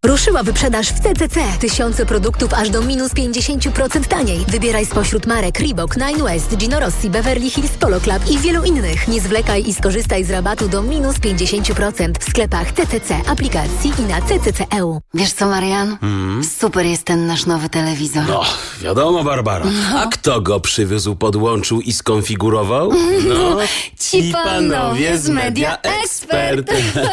Ruszyła wyprzedaż w CCC. Tysiące produktów aż do minus 50% taniej. Wybieraj spośród marek Reebok, Nine West, Gino Rossi, Beverly Hills Polo Club i wielu innych. Nie zwlekaj i skorzystaj z rabatu do minus 50% w sklepach CCC, aplikacji i na CCC.eu. Wiesz co, Marian? Super jest ten nasz nowy telewizor. No, wiadomo, Barbara. A kto go przywiózł, podłączył i skonfigurował? No, ci panowie z Media Expert.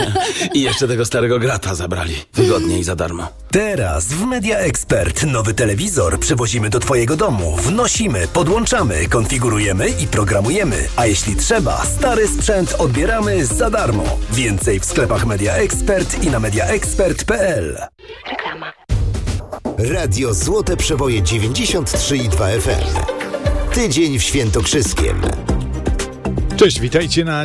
I jeszcze tego starego grata zabrali. Wygodnie i za darmo. Teraz w Media Expert nowy telewizor przywozimy do Twojego domu. Wnosimy, podłączamy, konfigurujemy i programujemy. A jeśli trzeba, stary sprzęt odbieramy za darmo. Więcej w sklepach Media Expert i na mediaexpert.pl. Reklama. Radio Złote Przeboje 93,2 FM. Tydzień w Świętokrzyskiem. Cześć, witajcie na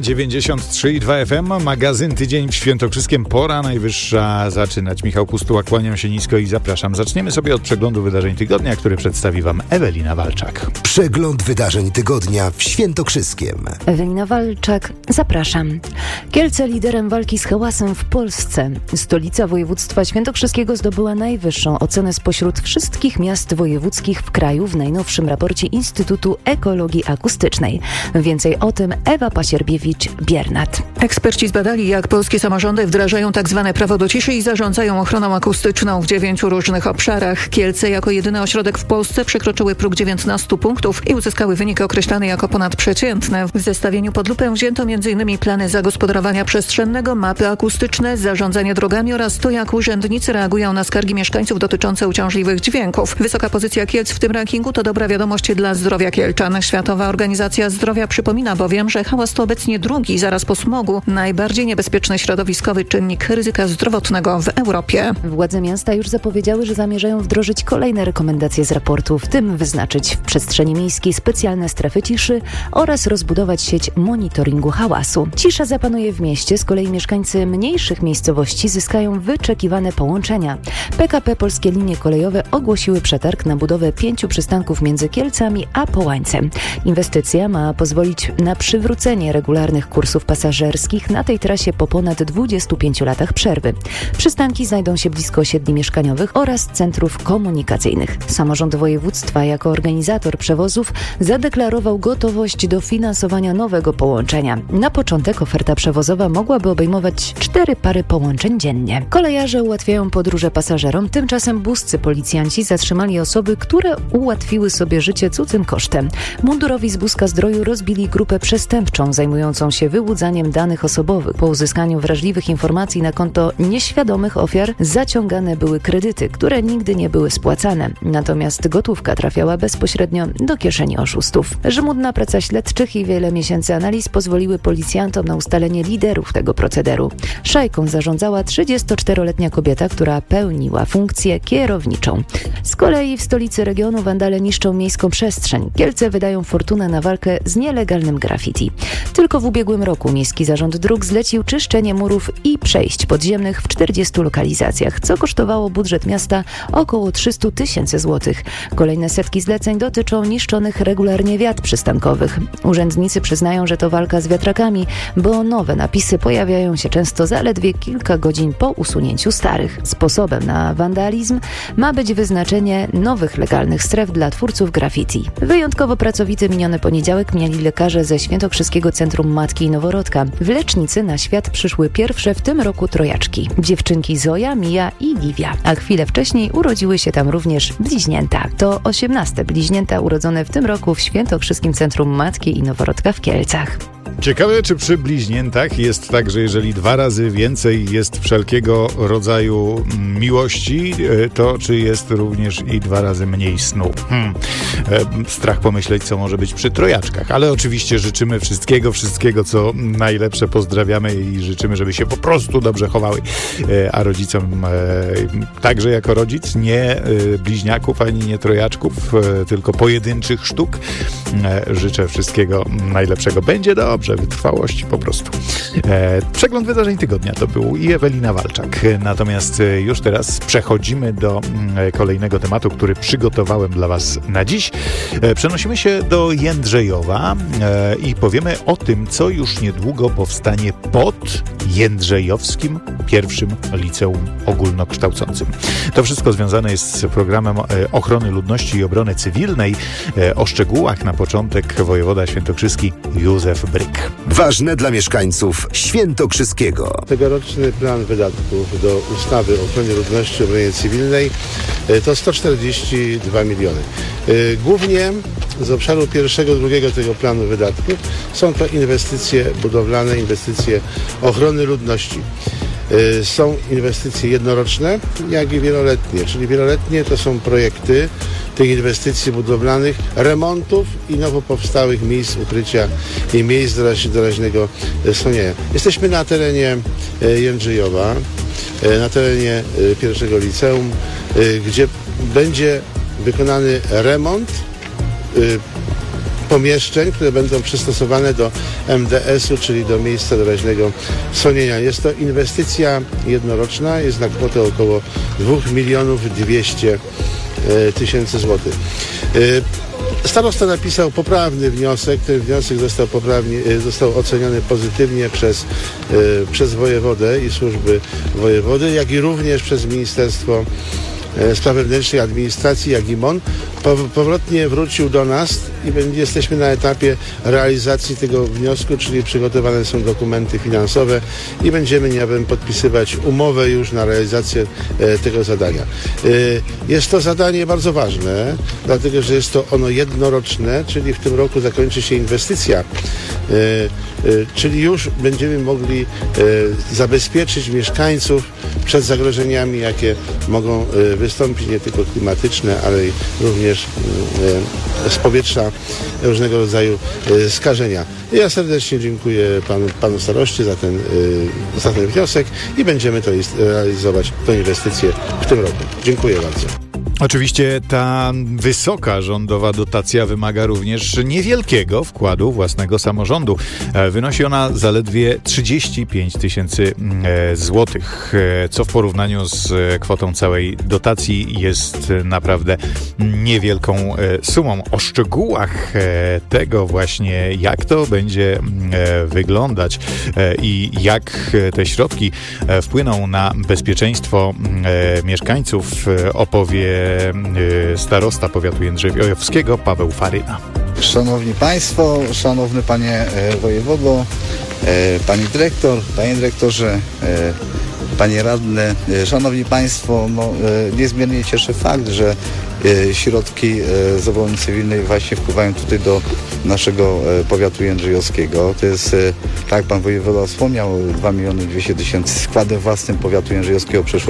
93,2 FM. Magazyn Tydzień w Świętokrzyskiem. Pora najwyższa zaczynać. Michał Pustuła, kłaniam się nisko i zapraszam. Zaczniemy sobie od przeglądu wydarzeń tygodnia, który przedstawi Wam Ewelina Walczak. Przegląd wydarzeń tygodnia w Świętokrzyskiem. Ewelina Walczak, zapraszam. Kielce liderem walki z hałasem w Polsce. Stolica województwa świętokrzyskiego zdobyła najwyższą ocenę spośród wszystkich miast wojewódzkich w kraju w najnowszym raporcie Instytutu Ekologii Akustycznej. Więcej o tym Ewa Pasierbiewicz-Biernat. Eksperci zbadali, jak polskie samorządy wdrażają tzw. prawo do ciszy i zarządzają ochroną akustyczną w 9 różnych obszarach. Kielce jako jedyny ośrodek w Polsce przekroczyły próg 19 punktów i uzyskały wyniki określane jako ponadprzeciętne. W zestawieniu pod lupę wzięto m.in. plany zagospodarowania przestrzennego, mapy akustyczne, zarządzanie drogami oraz to, jak urzędnicy reagują na skargi mieszkańców dotyczące uciążliwych dźwięków. Wysoka pozycja Kielc w tym rankingu to dobra wiadomość dla zdrowia Kielczan. Światowa Organizacja Zdrowia przypomina bowiem, że hałas to obecnie drugi, zaraz po smogu, najbardziej niebezpieczny środowiskowy czynnik ryzyka zdrowotnego w Europie. Władze miasta już zapowiedziały, że zamierzają wdrożyć kolejne rekomendacje z raportu, w tym wyznaczyć w przestrzeni miejskiej specjalne strefy ciszy oraz rozbudować sieć monitoringu hałasu. Cisza zapanuje w mieście, z kolei mieszkańcy mniejszych miejscowości zyskają wyczekiwane połączenia. PKP Polskie Linie Kolejowe ogłosiły przetarg na budowę 5 przystanków między Kielcami a Połańcem. Inwestycja ma pozwolić na przywrócenie regularnych kursów pasażerskich na tej trasie po ponad 25 latach przerwy. Przystanki znajdą się blisko osiedli mieszkaniowych oraz centrów komunikacyjnych. Samorząd województwa jako organizator przewozów zadeklarował gotowość do finansowania nowego połączenia. Na początek oferta przewozowa mogłaby obejmować 4 pary połączeń dziennie. Kolejarze ułatwiają podróże pasażerom, tymczasem buscy policjanci zatrzymali osoby, które ułatwiły sobie życie cudzym kosztem. Mundurowi z Buska Zdroju rozbili grupę przestępczą zajmującą się wyłudzaniem danych osobowych. Po uzyskaniu wrażliwych informacji na konto nieświadomych ofiar zaciągane były kredyty, które nigdy nie były spłacane. Natomiast gotówka trafiała bezpośrednio do kieszeni oszustów. Żmudna praca śledczych i wiele miesięcy analiz pozwoliły policjantom na ustalenie liderów tego procederu. Szajką zarządzała 34-letnia kobieta, która pełniła funkcję kierowniczą. Z kolei w stolicy regionu wandale niszczą miejską przestrzeń. Kielce wydają fortunę na walkę z nielegalnym graffiti. Tylko w ubiegłym roku Miejski Zarząd Dróg zlecił czyszczenie murów i przejść podziemnych w 40 lokalizacjach, co kosztowało budżet miasta około 300 000 złotych. Kolejne setki zleceń dotyczą niszczonych regularnie wiat przystankowych. Urzędnicy przyznają, że to walka z wiatrakami, bo nowe napisy pojawiają się często zaledwie kilka godzin po usunięciu starych. Sposobem na wandalizm ma być wyznaczenie nowych legalnych stref dla twórców graffiti. Wyjątkowo pracowity miniony poniedziałek mieli lekarze ze Świętokrzyskiego Centrum Matki i Noworodka. W lecznicy na świat przyszły pierwsze w tym roku trojaczki. Dziewczynki Zoja, Mija i Liwia. A chwilę wcześniej urodziły się tam również bliźnięta. To 18 bliźnięta urodzone w tym roku w Świętokrzyskim Centrum Matki i Noworodka w Kielcach. Ciekawe, czy przy bliźniętach jest tak, że jeżeli 2 razy więcej jest wszelkiego rodzaju miłości, to czy jest również i 2 razy mniej snu? Strach pomyśleć, co może być przy trojaczkach. Ale oczywiście życzymy wszystkiego, co najlepsze. Pozdrawiamy i życzymy, żeby się po prostu dobrze chowały. A rodzicom także jako rodzic nie bliźniaków, ani nie trojaczków, tylko pojedynczych sztuk. Życzę wszystkiego najlepszego. Będzie dobrze. dobrze, wytrwałości po prostu. Przegląd wydarzeń tygodnia to był i Ewelina Walczak. Natomiast już teraz przechodzimy do kolejnego tematu, który przygotowałem dla Was na dziś. Przenosimy się do Jędrzejowa i powiemy o tym, co już niedługo powstanie pod Jędrzejowskim pierwszym liceum ogólnokształcącym. To wszystko związane jest z programem ochrony ludności i obrony cywilnej. O szczegółach na początek wojewoda świętokrzyski Józef Bryk. Ważne dla mieszkańców Świętokrzyskiego. Tegoroczny plan wydatków do ustawy o ochronie ludności i obronie cywilnej to 142 miliony. Głównie z obszaru pierwszego, drugiego tego planu wydatków są to inwestycje budowlane, inwestycje ochrony ludności. Są inwestycje jednoroczne, jak i wieloletnie, czyli wieloletnie to są projekty tych inwestycji budowlanych, remontów i nowo powstałych miejsc ukrycia i miejsc doraźnego schronienia. Jesteśmy na terenie Jędrzejowa, na terenie pierwszego liceum, gdzie będzie wykonany remont pomieszczeń, które będą przystosowane do MDS-u, czyli do miejsca doraźnego schronienia. Jest to inwestycja jednoroczna, jest na kwotę około 2 200 000 złotych. Starosta napisał poprawny wniosek. Ten wniosek został oceniony pozytywnie przez wojewodę i służby wojewody, jak i również przez Ministerstwo Spraw Wewnętrznych, Administracji, jak i MON. Powrotnie wrócił do nas i jesteśmy na etapie realizacji tego wniosku, czyli przygotowane są dokumenty finansowe i będziemy niebawem podpisywać umowę już na realizację tego zadania. Jest to zadanie bardzo ważne, dlatego że jest to ono jednoroczne, czyli w tym roku zakończy się inwestycja, czyli już będziemy mogli zabezpieczyć mieszkańców przed zagrożeniami, jakie mogą wystąpić, nie tylko klimatyczne, ale również z powietrza różnego rodzaju skażenia. Ja serdecznie dziękuję panu staroście za ten wniosek i będziemy to realizować, tę inwestycję w tym roku. Dziękuję bardzo. Oczywiście ta wysoka rządowa dotacja wymaga również niewielkiego wkładu własnego samorządu. Wynosi ona zaledwie 35 000 złotych, co w porównaniu z kwotą całej dotacji jest naprawdę niewielką sumą. O szczegółach tego właśnie, jak to będzie wyglądać i jak te środki wpłyną na bezpieczeństwo mieszkańców, opowie starosta powiatu jędrzejowskiego Paweł Faryna. Szanowni Państwo, szanowny Panie Wojewodo, Pani Dyrektor, Panie Dyrektorze, Panie Radny, Szanowni Państwo, niezmiernie cieszy fakt, że środki z obrony cywilnej właśnie wpływają tutaj do naszego powiatu jędrzejowskiego. To jest, tak jak Pan Wojewoda wspomniał, 2 200 000. Składem własnym powiatu jędrzejowskiego przeszło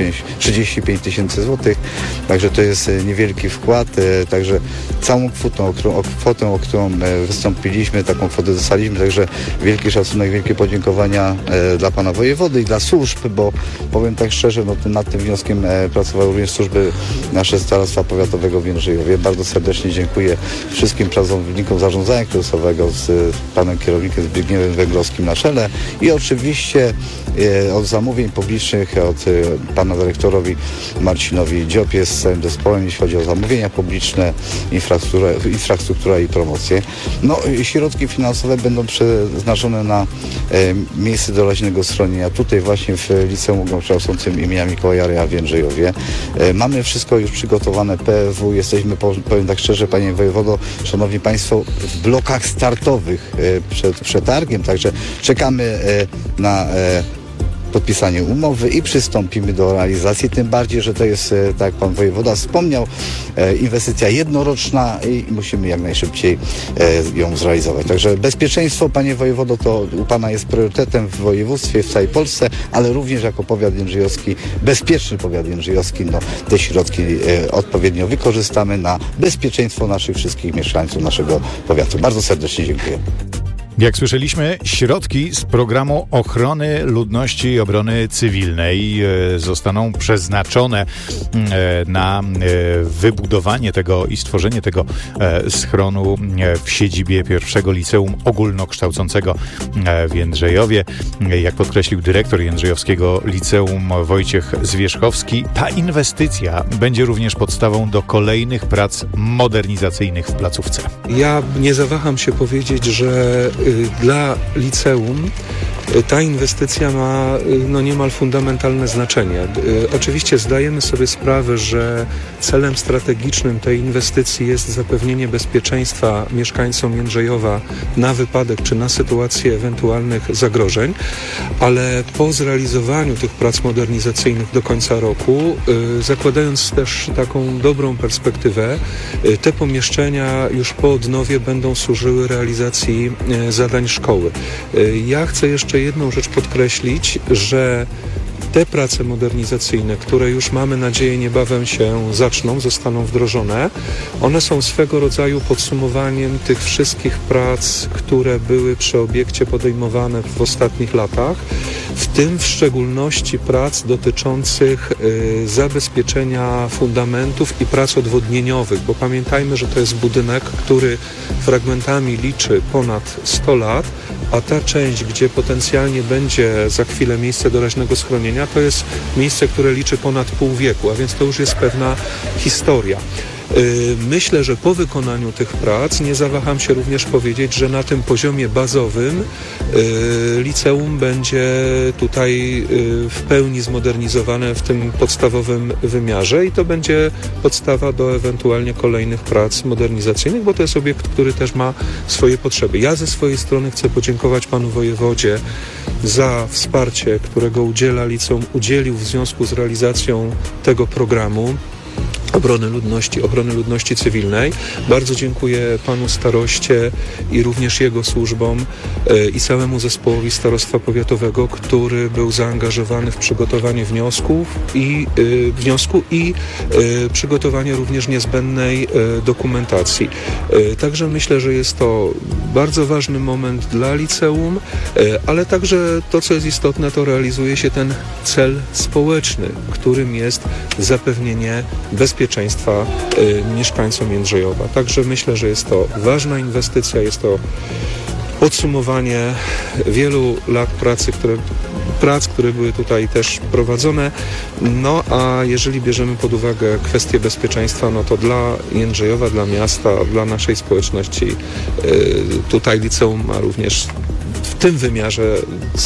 35 000 złotych. Także to jest niewielki wkład. Także całą kwotę, o którą wystąpiliśmy, taką kwotę dostaliśmy. Także wielki szacunek, wielkie podziękowania dla Pana Wojewody i dla służb, bo powiem tak szczerze, nad tym wnioskiem pracowały również służby nasze Starostwa Powiatowego w Jędrzejowie. Bardzo serdecznie dziękuję wszystkim pracownikom zarządzania kryzysowego z panem kierownikiem Zbigniewem Węgrowskim na czele i oczywiście od zamówień publicznych, od pana dyrektorowi Marcinowi Dziopie z całym zespołem, jeśli chodzi o zamówienia publiczne, infrastruktura i promocję. Środki finansowe będą przeznaczone na miejsce doraźnego schronienia. Tutaj właśnie w Liceum Ogólnokształcącym imienia Mikołaja Reja w Jędrzejowie. Mamy wszystko już przygotowane, PFW, jesteśmy, powiem tak szczerze, Panie Wojewodo, Szanowni Państwo, w blokach startowych przed przetargiem, także czekamy na podpisanie umowy i przystąpimy do realizacji, tym bardziej, że to jest, tak jak Pan Wojewoda wspomniał, inwestycja jednoroczna i musimy jak najszybciej ją zrealizować. Także bezpieczeństwo, Panie Wojewodo, to u Pana jest priorytetem w województwie, w całej Polsce, ale również jako powiat jędrzejowski, bezpieczny powiat jędrzejowski, te środki odpowiednio wykorzystamy na bezpieczeństwo naszych wszystkich mieszkańców naszego powiatu. Bardzo serdecznie dziękuję. Jak słyszeliśmy, środki z programu ochrony ludności i obrony cywilnej zostaną przeznaczone na wybudowanie tego i stworzenie tego schronu w siedzibie pierwszego liceum ogólnokształcącego w Jędrzejowie. Jak podkreślił dyrektor Jędrzejowskiego Liceum Wojciech Zwierzchowski, ta inwestycja będzie również podstawą do kolejnych prac modernizacyjnych w placówce. Ja nie zawaham się powiedzieć, że dla liceum ta inwestycja ma niemal fundamentalne znaczenie. Oczywiście zdajemy sobie sprawę, że celem strategicznym tej inwestycji jest zapewnienie bezpieczeństwa mieszkańcom Jędrzejowa na wypadek czy na sytuację ewentualnych zagrożeń, ale po zrealizowaniu tych prac modernizacyjnych do końca roku, zakładając też taką dobrą perspektywę, te pomieszczenia już po odnowie będą służyły realizacji zadań szkoły. Ja chcę jeszcze jedną rzecz podkreślić, że te prace modernizacyjne, które już mamy nadzieję niebawem się zaczną, zostaną wdrożone, one są swego rodzaju podsumowaniem tych wszystkich prac, które były przy obiekcie podejmowane w ostatnich latach, w tym w szczególności prac dotyczących zabezpieczenia fundamentów i prac odwodnieniowych, bo pamiętajmy, że to jest budynek, który fragmentami liczy ponad 100 lat, a ta część, gdzie potencjalnie będzie za chwilę miejsce doraźnego schronienia, to jest miejsce, które liczy ponad pół wieku, a więc to już jest pewna historia. Myślę, że po wykonaniu tych prac nie zawaham się również powiedzieć, że na tym poziomie bazowym liceum będzie tutaj w pełni zmodernizowane w tym podstawowym wymiarze i to będzie podstawa do ewentualnie kolejnych prac modernizacyjnych, bo to jest obiekt, który też ma swoje potrzeby. Ja ze swojej strony chcę podziękować panu wojewodzie za wsparcie, którego udzielił w związku z realizacją tego programu ochrony ludności cywilnej. Bardzo dziękuję panu staroście i również jego służbom i całemu zespołowi starostwa powiatowego, który był zaangażowany w przygotowanie wniosku i przygotowanie również niezbędnej dokumentacji. Także myślę, że jest to bardzo ważny moment dla liceum, ale także to, co jest istotne, to realizuje się ten cel społeczny, którym jest zapewnienie bezpieczeństwa mieszkańcom Jędrzejowa. Także myślę, że jest to ważna inwestycja, jest to podsumowanie wielu lat prac, które były tutaj też prowadzone. No a jeżeli bierzemy pod uwagę kwestię bezpieczeństwa, no to dla Jędrzejowa, dla miasta, dla naszej społeczności tutaj liceum ma również w tym wymiarze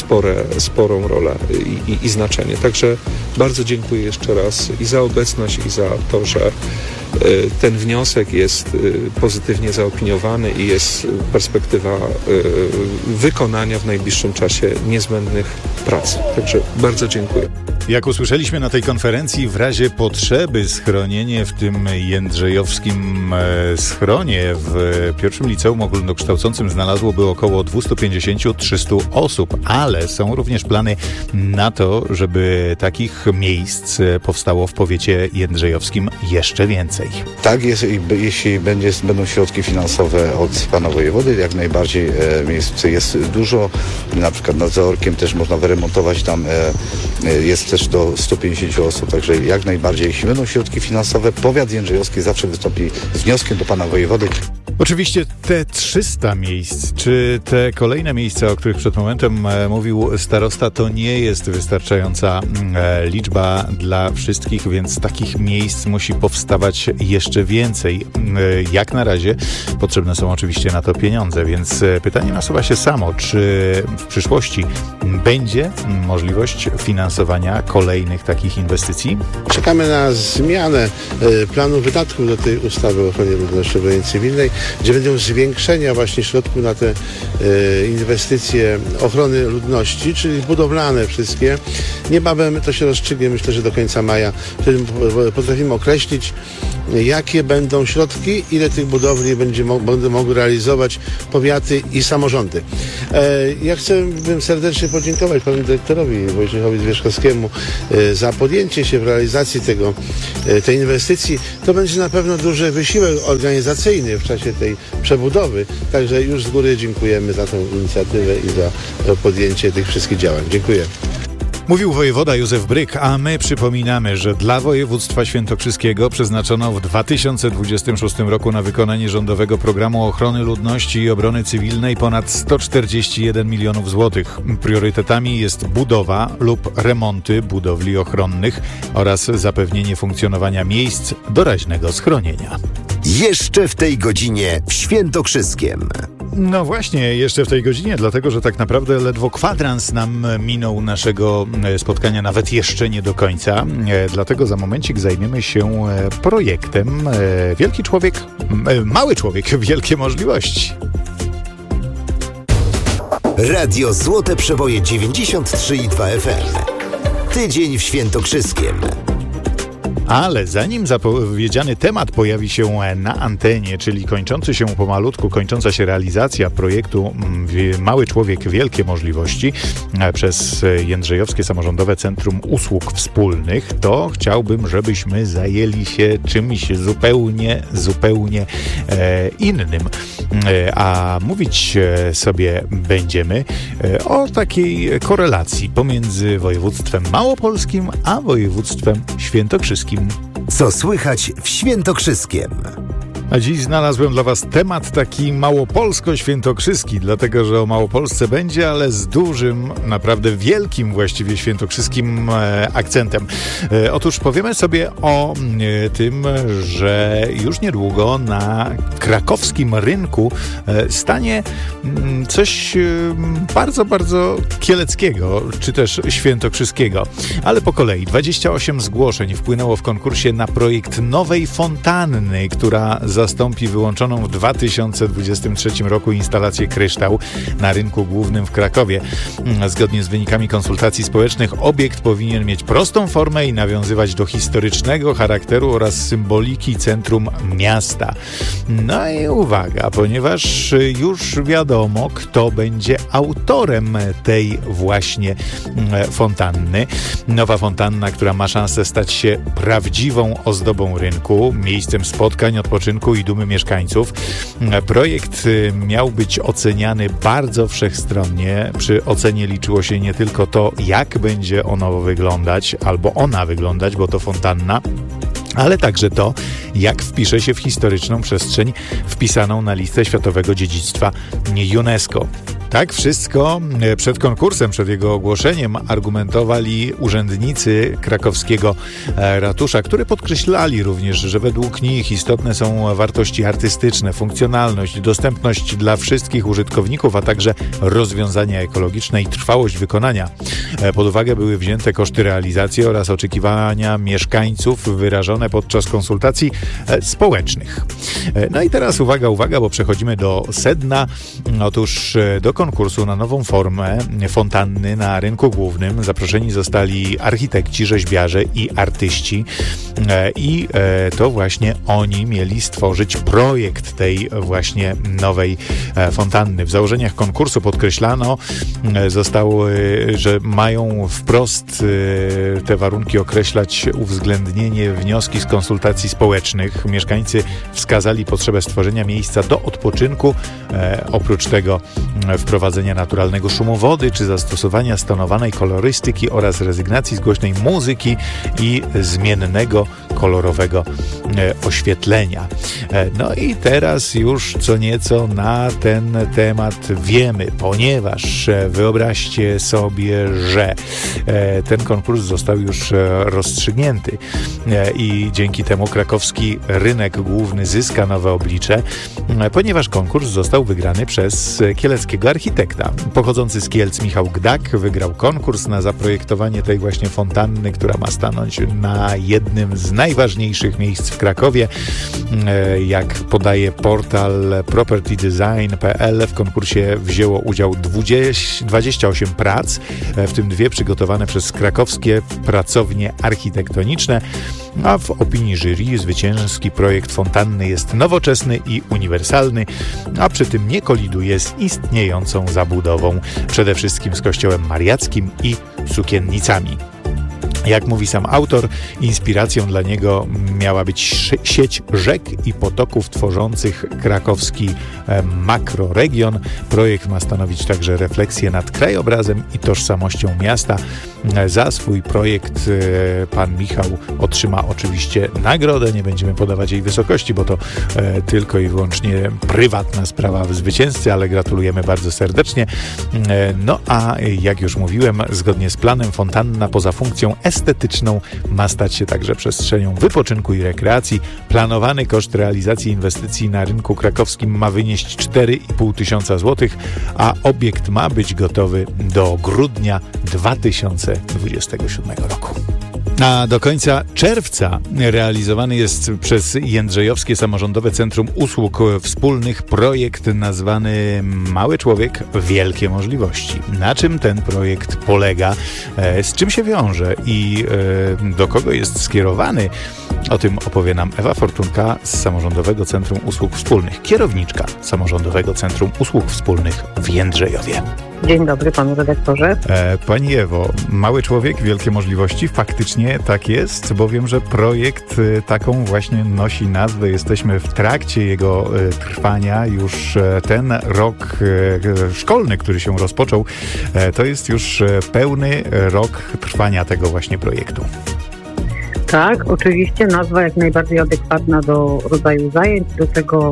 sporą rolę i znaczenie. Także bardzo dziękuję jeszcze raz i za obecność, i za to, że ten wniosek jest pozytywnie zaopiniowany i jest perspektywa wykonania w najbliższym czasie niezbędnych prac. Także bardzo dziękuję. Jak usłyszeliśmy na tej konferencji, w razie potrzeby schronienie w tym jędrzejowskim schronie w pierwszym liceum ogólnokształcącym znalazłoby około 250-300 osób, ale są również plany na to, żeby takich miejsc powstało w powiecie jędrzejowskim jeszcze więcej. Tak, jeśli będą środki finansowe od pana wojewody, jak najbardziej miejsc jest dużo. Na przykład nad Zaorkiem też można wyremontować, tam jest też do 150 osób, także jak najbardziej, jeśli będą środki finansowe, powiat jędrzejowski zawsze wystąpi z wnioskiem do pana wojewody. Oczywiście te 300 miejsc, czy te kolejne miejsca, o których przed momentem mówił starosta, to nie jest wystarczająca liczba dla wszystkich, więc takich miejsc musi powstawać jeszcze więcej. Jak na razie potrzebne są oczywiście na to pieniądze, więc pytanie nasuwa się samo, czy w przyszłości będzie możliwość finansowania kolejnych takich inwestycji? Czekamy na zmianę planu wydatków do tej ustawy o ochronie ludności i obrony cywilnej, gdzie będą zwiększenia właśnie środków na te inwestycje ochrony ludności, czyli budowlane wszystkie. Niebawem to się rozstrzygnie, myślę, że do końca maja. Wtedy potrafimy określić, jakie będą środki, ile tych budowli będą mogły realizować powiaty i samorządy. Ja chciałbym serdecznie podziękować panu dyrektorowi Wojciechowi Zwierzchowskiemu za podjęcie się w realizacji tej inwestycji. To będzie na pewno duży wysiłek organizacyjny w czasie tej przebudowy. Także już z góry dziękujemy za tę inicjatywę i za podjęcie tych wszystkich działań. Dziękuję. Mówił wojewoda Józef Bryk, a my przypominamy, że dla województwa świętokrzyskiego przeznaczono w 2026 roku na wykonanie rządowego programu ochrony ludności i obrony cywilnej ponad 141 milionów złotych. Priorytetami jest budowa lub remonty budowli ochronnych oraz zapewnienie funkcjonowania miejsc doraźnego schronienia. Jeszcze w tej godzinie w Świętokrzyskiem. No właśnie, jeszcze w tej godzinie, dlatego że tak naprawdę ledwo kwadrans nam minął naszego spotkania, nawet jeszcze nie do końca. Dlatego za momencik zajmiemy się projektem Wielki Człowiek, Mały Człowiek, Wielkie Możliwości. Radio Złote Przeboje 93,2 FM. Tydzień w Świętokrzyskiem. Ale zanim zapowiedziany temat pojawi się na antenie, czyli kończąca się realizacja projektu Mały Człowiek, Wielkie Możliwości przez Jędrzejowskie Samorządowe Centrum Usług Wspólnych, to chciałbym, żebyśmy zajęli się czymś zupełnie innym. A mówić sobie będziemy o takiej korelacji pomiędzy województwem małopolskim a województwem świętokrzyskim. Co słychać w Świętokrzyskiem? A dziś znalazłem dla Was temat taki małopolsko-świętokrzyski, dlatego że o Małopolsce będzie, ale z dużym, naprawdę wielkim właściwie świętokrzyskim akcentem. Otóż powiemy sobie o tym, że już niedługo na krakowskim rynku stanie coś bardzo, bardzo kieleckiego, czy też świętokrzyskiego. Ale po kolei 28 zgłoszeń wpłynęło w konkursie na projekt nowej fontanny, która zastąpi wyłączoną w 2023 roku instalację Kryształ na rynku głównym w Krakowie. Zgodnie z wynikami konsultacji społecznych obiekt powinien mieć prostą formę i nawiązywać do historycznego charakteru oraz symboliki centrum miasta. No i uwaga, ponieważ już wiadomo, kto będzie autorem tej właśnie fontanny. Nowa fontanna, która ma szansę stać się prawdziwą ozdobą rynku, miejscem spotkań, odpoczynku i dumy mieszkańców. Projekt miał być oceniany bardzo wszechstronnie. Przy ocenie liczyło się nie tylko to, jak będzie ono wyglądać, albo ona wyglądać, bo to fontanna, ale także to, jak wpisze się w historyczną przestrzeń wpisaną na listę Światowego Dziedzictwa UNESCO. Tak wszystko przed konkursem, przed jego ogłoszeniem argumentowali urzędnicy krakowskiego ratusza, które podkreślali również, że według nich istotne są wartości artystyczne, funkcjonalność, dostępność dla wszystkich użytkowników, a także rozwiązania ekologiczne i trwałość wykonania. Pod uwagę były wzięte koszty realizacji oraz oczekiwania mieszkańców wyrażone podczas konsultacji społecznych. No i teraz uwaga, bo przechodzimy do sedna. Otóż do konkursu na nową formę fontanny na rynku głównym zaproszeni zostali architekci, rzeźbiarze i artyści i to właśnie oni mieli stworzyć projekt tej właśnie nowej fontanny. W założeniach konkursu podkreślano zostało, że mają wprost te warunki określać uwzględnienie wnioski z konsultacji społecznych. Mieszkańcy wskazali potrzebę stworzenia miejsca do odpoczynku, oprócz tego wprowadzenia naturalnego szumowody, czy zastosowania stonowanej kolorystyki oraz rezygnacji z głośnej muzyki i zmiennego kolorowego oświetlenia. No i teraz już co nieco na ten temat wiemy, ponieważ wyobraźcie sobie, że ten konkurs został już rozstrzygnięty i dzięki temu krakowski rynek główny zyska nowe oblicze, ponieważ konkurs został wygrany przez kieleckiego architekta. Pochodzący z Kielc Michał Gdak wygrał konkurs na zaprojektowanie tej właśnie fontanny, która ma stanąć na jednym z najważniejszych miejsc w Krakowie. Jak podaje portal propertydesign.pl, w konkursie wzięło udział 28 prac, w tym 2 przygotowane przez krakowskie pracownie architektoniczne, a w opinii jury zwycięski projekt fontanny jest nowoczesny i uniwersalny, a przy tym nie koliduje z istniejącą zabudową, przede wszystkim z kościołem mariackim i sukiennicami. Jak mówi sam autor, inspiracją dla niego miała być sieć rzek i potoków tworzących krakowski makroregion. Projekt ma stanowić także refleksję nad krajobrazem i tożsamością miasta. Za swój projekt pan Michał otrzyma oczywiście nagrodę. Nie będziemy podawać jej wysokości, bo to tylko i wyłącznie prywatna sprawa zwycięzcy, ale gratulujemy bardzo serdecznie. No a jak już mówiłem, zgodnie z planem fontanna poza funkcją estetyczną ma stać się także przestrzenią wypoczynku i rekreacji. Planowany koszt realizacji inwestycji na rynku krakowskim ma wynieść 4,5 tysiąca złotych, a obiekt ma być gotowy do grudnia 2027 roku. A do końca czerwca realizowany jest przez Jędrzejowskie Samorządowe Centrum Usług Wspólnych projekt nazwany Mały Człowiek – Wielkie Możliwości. Na czym ten projekt polega, z czym się wiąże i do kogo jest skierowany? O tym opowie nam Ewa Fortunka z Samorządowego Centrum Usług Wspólnych, kierowniczka Samorządowego Centrum Usług Wspólnych w Jędrzejowie. Dzień dobry panu redaktorze. Pani Ewo, Mały Człowiek, Wielkie Możliwości. Faktycznie tak jest, bo wiem, że projekt taką właśnie nosi nazwę. Jesteśmy w trakcie jego trwania. Już ten rok szkolny, który się rozpoczął, to jest już pełny rok trwania tego właśnie projektu. Tak, oczywiście nazwa jak najbardziej adekwatna do rodzaju zajęć, do tego,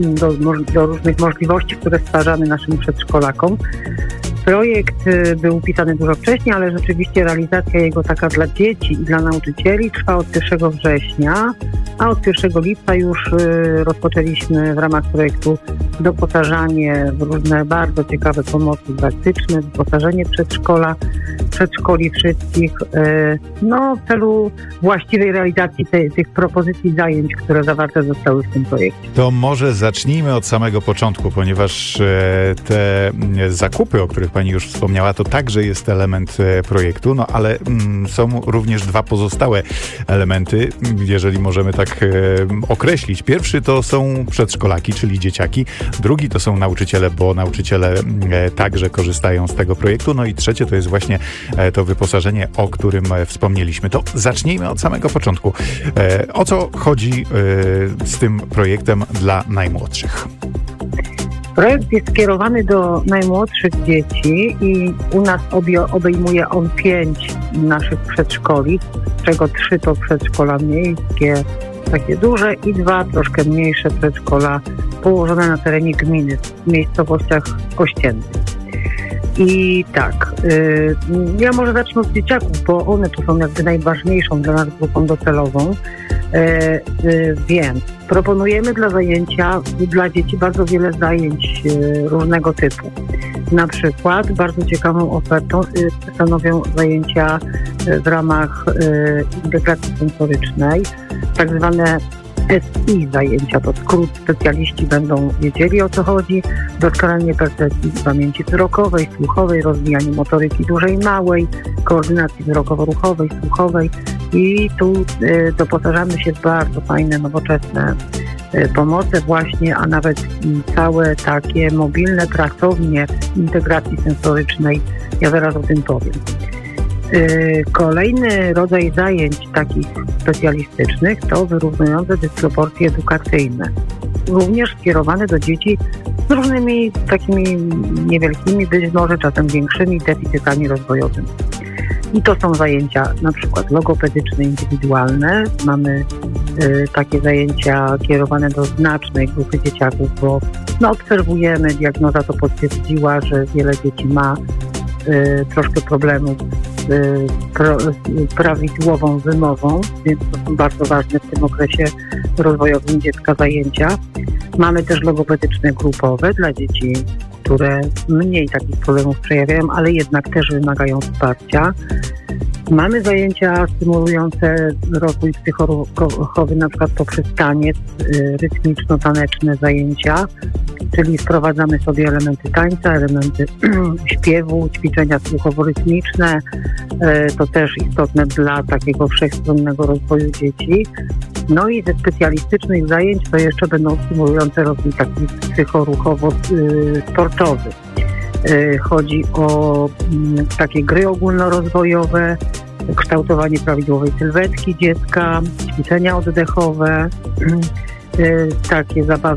do różnych możliwości, które stwarzamy naszym przedszkolakom. Projekt był pisany dużo wcześniej, ale rzeczywiście realizacja jego taka dla dzieci i dla nauczycieli trwa od 1 września, a od 1 lipca już rozpoczęliśmy w ramach projektu doposażanie w różne bardzo ciekawe pomocy praktyczne, wyposażenie przedszkoli wszystkich, w celu właściwej realizacji tych propozycji zajęć, które zawarte zostały w tym projekcie. To może zacznijmy od samego początku, ponieważ te zakupy, o których pani już wspomniała, to także jest element projektu, ale są również dwa pozostałe elementy, jeżeli możemy tak określić. Pierwszy to są przedszkolaki, czyli dzieciaki. Drugi to są nauczyciele, bo nauczyciele także korzystają z tego projektu. No i trzecie to jest właśnie to wyposażenie, o którym wspomnieliśmy. To zacznijmy od samego początku. O co chodzi z tym projektem dla najmłodszych? Projekt jest skierowany do najmłodszych dzieci i u nas obejmuje on 5 naszych przedszkoli, z czego 3 to przedszkola miejskie, takie duże, i 2 troszkę mniejsze przedszkola położone na terenie gminy, w miejscowościach ościennych. I tak, ja może zacznę od dzieciaków, bo one tu są jakby najważniejszą dla nas grupą docelową, więc proponujemy dla dzieci bardzo wiele zajęć różnego typu. Na przykład bardzo ciekawą ofertą stanowią zajęcia w ramach integracji sensorycznej, tak zwane SI zajęcia, to skrót, specjaliści będą wiedzieli, o co chodzi. Doskonalenie percepcji pamięci wzrokowej, słuchowej, rozwijanie motoryki dużej i małej, koordynacji wzrokowo-ruchowej, słuchowej, i tu doposażamy się w bardzo fajne, nowoczesne pomoce właśnie, a nawet całe takie mobilne pracownie integracji sensorycznej. Ja zaraz o tym powiem. Kolejny rodzaj zajęć takich specjalistycznych to wyrównujące dysproporcje edukacyjne. Również skierowane do dzieci z różnymi takimi niewielkimi, być może czasem większymi deficytami rozwojowymi. I to są zajęcia na przykład logopedyczne, indywidualne. Mamy takie zajęcia kierowane do znacznej grupy dzieciaków, bo obserwujemy, diagnoza to potwierdziła, że wiele dzieci ma troszkę problemów z prawidłową wymową, więc to są bardzo ważne w tym okresie rozwojowym dziecka zajęcia. Mamy też logopedyczne grupowe dla dzieci, które mniej takich problemów przejawiają, ale jednak też wymagają wsparcia. Mamy zajęcia stymulujące rozwój psychoruchowy, na przykład poprzez taniec, rytmiczno-taneczne zajęcia, czyli wprowadzamy sobie elementy tańca, elementy śpiewu, ćwiczenia słuchowo-rytmiczne. To też istotne dla takiego wszechstronnego rozwoju dzieci. No i ze specjalistycznych zajęć to jeszcze będą stymulujące rozwój taki psychoruchowo-sportowy. Chodzi o takie gry ogólnorozwojowe, kształtowanie prawidłowej sylwetki dziecka, ćwiczenia oddechowe, takie zabawy